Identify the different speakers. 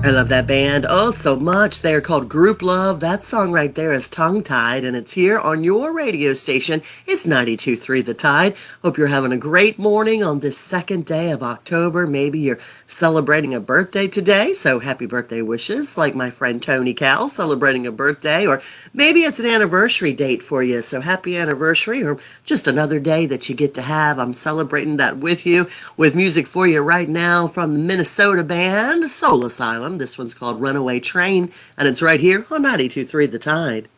Speaker 1: I love that band oh so much. They're called Group Love. That song right there is Tongue Tied, and it's here on your radio station. It's 92.3 The Tide. Hope you're having a great morning on this second day of October. Maybe you're celebrating a birthday today, so happy birthday wishes, like my friend Tony Cal celebrating a birthday, or maybe it's an anniversary date for you, so happy anniversary, or just another day that you get to have. I'm celebrating that with you, with music for you right now from the Minnesota band Soul Asylum. This one's called Runaway Train, and it's right here on 92.3 The Tide.